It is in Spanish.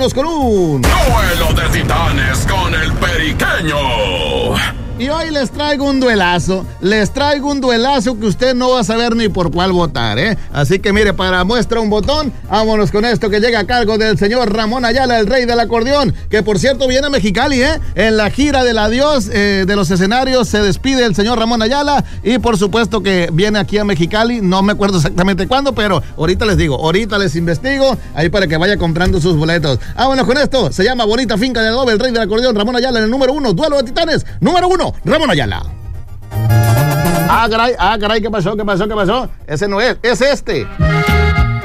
vámonos con un Duelo de Titanes con el Periqueño. Y hoy les traigo un duelazo que usted no va a saber ni por cuál votar, ¿eh? Así que mire, para muestra un botón, vámonos con esto que llega a cargo del señor Ramón Ayala, el rey del acordeón, que por cierto viene a Mexicali, ¿eh? En la gira del adiós de los escenarios se despide el señor Ramón Ayala y por supuesto que viene aquí a Mexicali, no me acuerdo exactamente cuándo, pero ahorita les digo, ahorita les investigo, ahí para que vaya comprando sus boletos. Vámonos con esto, se llama Bonita Finca de Adobe, el rey del acordeón, Ramón Ayala en el número 1, Duelo de Titanes, número 1. Ramón Ayala. Caray, ¿qué pasó? Ese no es este.